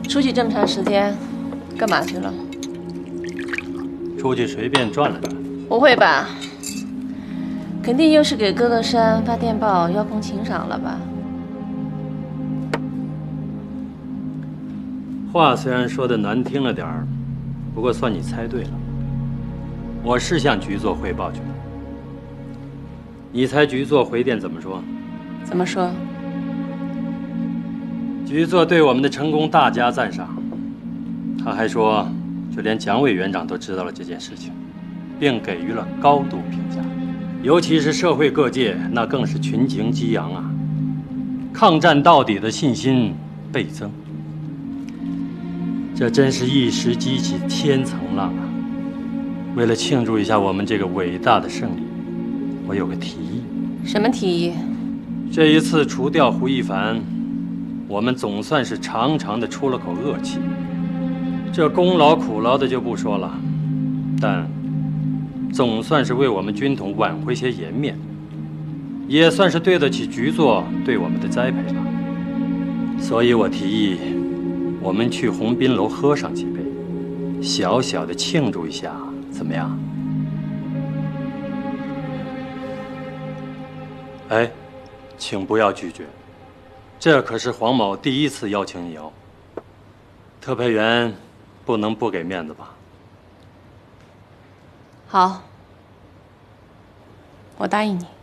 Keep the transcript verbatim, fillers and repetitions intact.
出去这么长时间，干嘛去了？ 出去随便转了转。 不会吧？肯定又是给歌乐山发电报邀功请赏了吧？ 话虽然说的难听了点儿，不过算你猜对了。我是向局座汇报去了。你猜局座回电怎么说？ 怎么说？ 局座对我们的成功大加赞赏。他还说，就连蒋委员长都知道了这件事情，并给予了高度评价。尤其是社会各界，那更是群情激昂啊！抗战到底的信心倍增。这真是一时激起千层浪啊！为了庆祝一下我们这个伟大的胜利，我有个提议。 什么提议？ 这一次除掉胡一凡，我们总算是长长的出了口恶气。这功劳苦劳的就不说了，但总算是为我们军统挽回些颜面，也算是对得起局座对我们的栽培了。所以我提议，我们去鸿宾楼喝上几杯，小小的庆祝一下，怎么样？哎，请不要拒绝，这可是黄某第一次邀请你哦。特派员不能不给面子吧？ 好，我答应你。